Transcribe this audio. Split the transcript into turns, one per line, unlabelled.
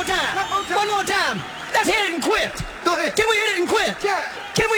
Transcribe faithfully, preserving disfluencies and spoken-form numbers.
more time.
One more time.
One more time. Let's hit it and quit.
Go ahead.
Can we hit it and quit?
Yeah.
Can we